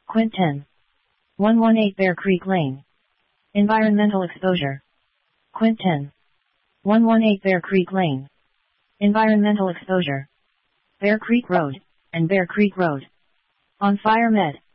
Quint 10. 118 Bear Creek Lane. Environmental exposure. Quint 10. 118 Bear Creek Lane. Environmental exposure. Bear Creek Road, and Bear Creek Road. On Fire Med.